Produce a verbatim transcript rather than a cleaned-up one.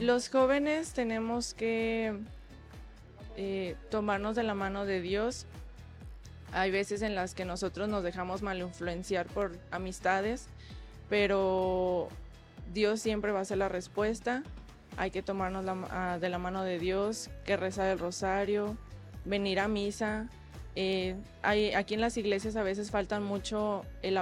Los jóvenes tenemos que eh, tomarnos de la mano de Dios. Hay veces en las que nosotros nos dejamos mal influenciar por amistades, pero Dios siempre va a ser la respuesta. Hay que tomarnos la, de la mano de Dios, que rezar el rosario, venir a misa. Eh, hay, aquí en las iglesias a veces faltan mucho el